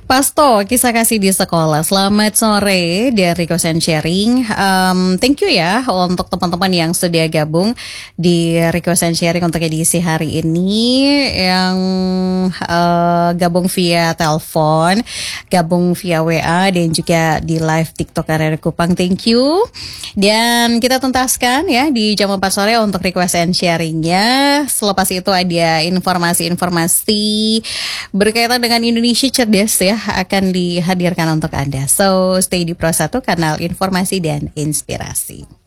Pasto, kisah kasih di sekolah. Selamat sore dari Request and Sharing. Thank you ya untuk teman-teman yang sudah gabung di Request and Sharing untuk edisi hari ini. Yang gabung via telepon, gabung via WA, dan juga di live TikTok area Kupang. Thank you. Dan kita tuntaskan ya di jam 4 sore untuk Request and Sharing-nya. Selepas itu ada informasi-informasi berkaitan dengan Indonesia Cerdas ya, akan dihadirkan untuk Anda. So, stay di Pro 1, kanal informasi dan inspirasi.